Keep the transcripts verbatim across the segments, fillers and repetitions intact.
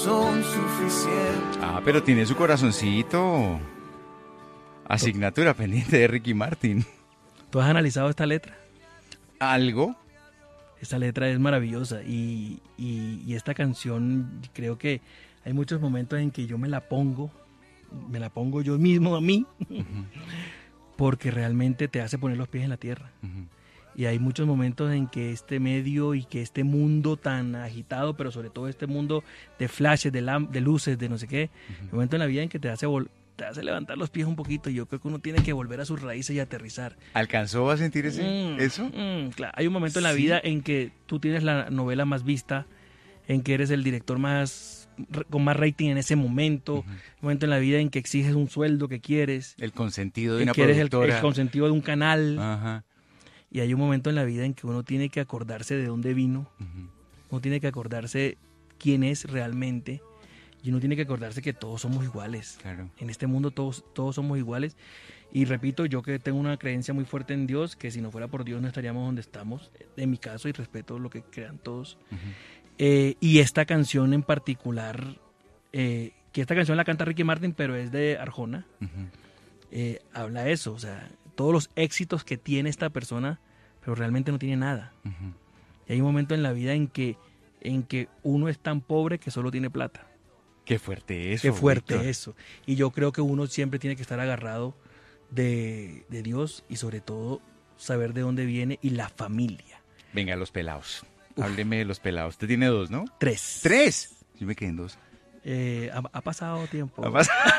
son suficientes. Ah, pero tiene su corazoncito. Asignatura pendiente de Ricky Martin. ¿Tú has analizado esta letra? ¿Algo? Esta letra es maravillosa y, y, y esta canción creo que hay muchos momentos en que yo me la pongo, me la pongo yo mismo a mí, uh-huh. porque realmente te hace poner los pies en la tierra. Uh-huh. Y hay muchos momentos en que este medio y que este mundo tan agitado, pero sobre todo este mundo de flashes, de, lam- de luces, de no sé qué, uh-huh. hay momentos en la vida en que te hace vol- te hace levantar los pies un poquito y yo creo que uno tiene que volver a sus raíces y aterrizar. ¿Alcanzó a sentir ese, mm, eso? Mm, claro. Hay un momento en la vida en que tú tienes la novela más vista, en que eres el director más con más rating en ese momento, uh-huh. un momento en la vida en que exiges un sueldo que quieres. El consentido de una que eres el, productora. el consentido de un canal. Ajá. Y hay un momento en la vida en que uno tiene que acordarse de dónde vino, uh-huh. uno tiene que acordarse quién es realmente. Y uno tiene que acordarse que todos somos iguales. Claro. En este mundo todos, todos somos iguales. Y repito, yo que tengo una creencia muy fuerte en Dios, que si no fuera por Dios no estaríamos donde estamos, en mi caso, y respeto lo que crean todos. Uh-huh. Eh, y esta canción en particular, eh, que esta canción la canta Ricky Martin, pero es de Arjona, uh-huh. eh, habla eso, o sea, todos los éxitos que tiene esta persona, pero realmente no tiene nada. Uh-huh. Y hay un momento en la vida en que, en que uno es tan pobre que solo tiene plata. Qué fuerte eso. Qué fuerte Víctor. eso. Y yo creo que uno siempre tiene que estar agarrado de, de Dios y sobre todo saber de dónde viene y la familia. Venga, los pelados. Uf. Hábleme de los pelados. Usted tiene dos, ¿no? Tres. ¿Tres? Yo me quedé en dos. Eh, ha, ha pasado tiempo. ¿Ha pasado?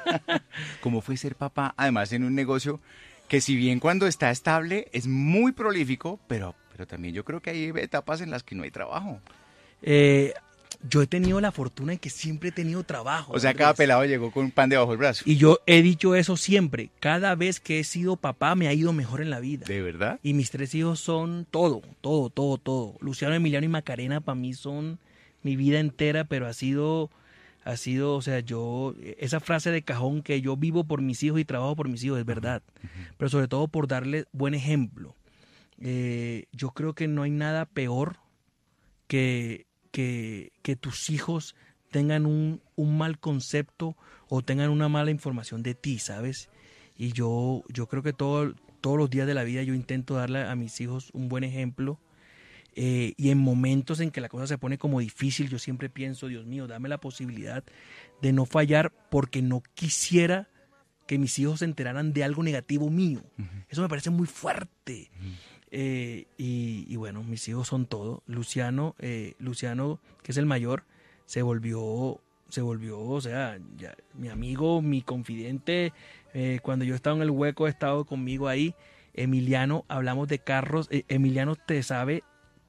¿Cómo fue ser papá? Además, en un negocio que si bien cuando está estable es muy prolífico, pero, pero también yo creo que hay etapas en las que no hay trabajo. Eh... Yo he tenido la fortuna en que siempre he tenido trabajo. O sea, Andrés. cada pelado llegó con un pan debajo del brazo. Y yo he dicho eso siempre. Cada vez que he sido papá me ha ido mejor en la vida. ¿De verdad? Y mis tres hijos son todo, todo, todo, todo. Luciano, Emiliano y Macarena para mí son mi vida entera, pero ha sido, ha sido, o sea, yo, esa frase de cajón que yo vivo por mis hijos y trabajo por mis hijos, es verdad. Uh-huh. Pero sobre todo por darles buen ejemplo. Eh, yo creo que no hay nada peor que... Que, que tus hijos tengan un, un mal concepto o tengan una mala información de ti, ¿sabes? Y yo, yo creo que todo, todos los días de la vida yo intento darle a mis hijos un buen ejemplo. Eh, y en momentos en que la cosa se pone como difícil, yo siempre pienso, Dios mío, dame la posibilidad de no fallar porque no quisiera que mis hijos se enteraran de algo negativo mío. Uh-huh. Eso me parece muy fuerte. Uh-huh. Eh, y, y bueno, mis hijos son todo. Luciano, eh, Luciano, que es el mayor, se volvió, se volvió, o sea, ya, mi amigo, mi confidente. Eh, cuando yo estaba en el hueco, he estado conmigo ahí. Emiliano, hablamos de carros. Eh, Emiliano te sabe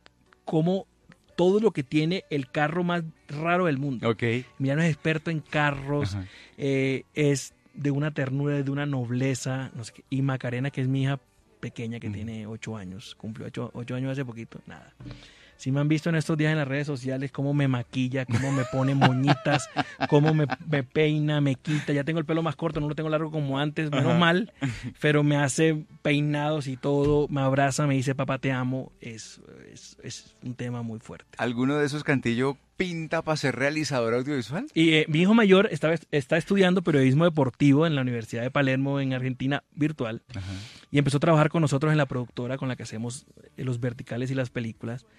cómo todo lo que tiene el carro más raro del mundo. Okay. Emiliano es experto en carros, eh, es de una ternura, de una nobleza, no sé qué. Y Macarena, que es mi hija pequeña que mm. tiene ocho años, cumplió ocho, ocho años hace poquito, nada. Si me han visto en estos días en las redes sociales cómo me maquilla, cómo me pone moñitas, cómo me, me peina, me quita, ya tengo el pelo más corto, no lo tengo largo como antes, menos Ajá. mal, pero me hace peinados y todo, me abraza, me dice papá te amo, es, es, es un tema muy fuerte. ¿Alguno de esos Cantillo pinta para ser realizador audiovisual? Y eh, mi hijo mayor está, está estudiando periodismo deportivo en la Universidad de Palermo en Argentina, virtual, Ajá. y empezó a trabajar con nosotros en la productora con la que hacemos los verticales y las películas.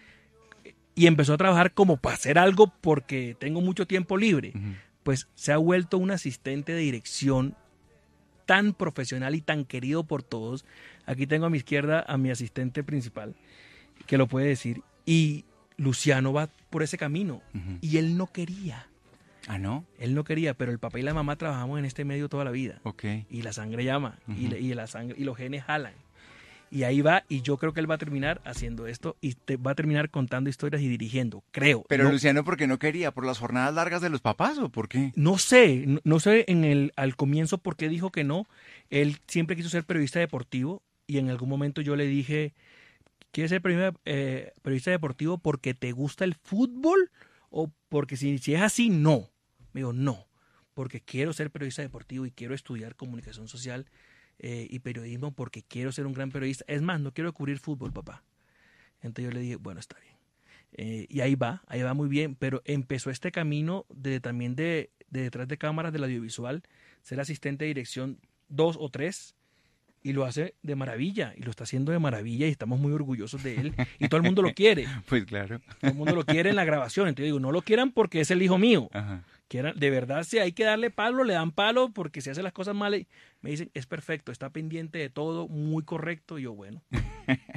Y empezó a trabajar como para hacer algo porque tengo mucho tiempo libre. Uh-huh. Pues se ha vuelto un asistente de dirección tan profesional y tan querido por todos. Aquí tengo a mi izquierda a mi asistente principal, que lo puede decir. Y Luciano va por ese camino. Uh-huh. Y él no quería. ¿Ah, no? Él no quería, pero el papá y la mamá trabajamos en este medio toda la vida. Okay. Y la sangre llama. Uh-huh. y, y, la sangre, y los genes jalan. Y ahí va, y yo creo que él va a terminar haciendo esto y te va a terminar contando historias y dirigiendo, creo. Pero no, Luciano, ¿por qué no quería? ¿Por las jornadas largas de los papás o por qué? No sé, no, no sé en el al comienzo por qué dijo que no. Él siempre quiso ser periodista deportivo y en algún momento yo le dije, ¿quieres ser periodista, eh, periodista deportivo porque te gusta el fútbol o porque si, si es así, no? Me dijo, no, porque quiero ser periodista deportivo y quiero estudiar comunicación social Eh, y periodismo porque quiero ser un gran periodista. Es más, no quiero cubrir fútbol, papá. Entonces yo le dije, bueno, está bien. Eh, y ahí va, ahí va muy bien, pero empezó este camino de también de, de detrás de cámaras del audiovisual, ser asistente de dirección dos o tres, y lo hace de maravilla, y lo está haciendo de maravilla, y estamos muy orgullosos de él, y todo el mundo lo quiere, Pues claro. todo el mundo lo quiere en la grabación, entonces digo, no lo quieran porque es el hijo mío, Ajá. quieran, de verdad si hay que darle palo, le dan palo, porque si hace las cosas mal, me dicen, es perfecto, está pendiente de todo, muy correcto, y yo, bueno,